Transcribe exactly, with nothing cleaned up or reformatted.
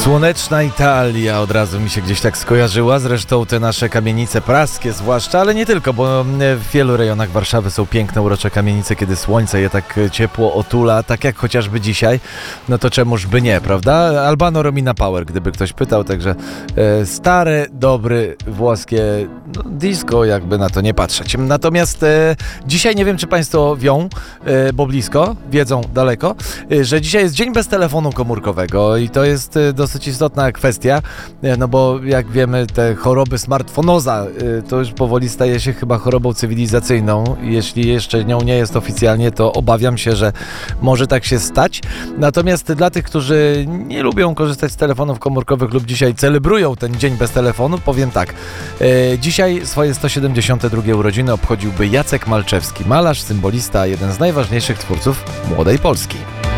Słoneczna Italia od razu mi się gdzieś tak skojarzyła, zresztą te nasze kamienice praskie zwłaszcza, ale nie tylko, bo w wielu rejonach Warszawy są piękne, urocze kamienice, kiedy słońce je tak ciepło otula, tak jak chociażby dzisiaj, no to czemuż by nie, prawda? Albano Romina Power, gdyby ktoś pytał, także e, stare, dobre włoskie no, disco, jakby na to nie patrzeć. Natomiast e, dzisiaj nie wiem, czy Państwo wią, e, bo blisko, wiedzą daleko, e, że dzisiaj jest dzień bez telefonu komórkowego i to jest e, dosyć istotna kwestia, no bo jak wiemy, te choroby smartfonoza to już powoli staje się chyba chorobą cywilizacyjną. Jeśli jeszcze nią nie jest oficjalnie, to obawiam się, że może tak się stać. Natomiast dla tych, którzy nie lubią korzystać z telefonów komórkowych lub dzisiaj celebrują ten dzień bez telefonu, powiem tak. Dzisiaj swoje sto siedemdziesiąte drugie urodziny obchodziłby Jacek Malczewski, malarz, symbolista, jeden z najważniejszych twórców młodej Polski.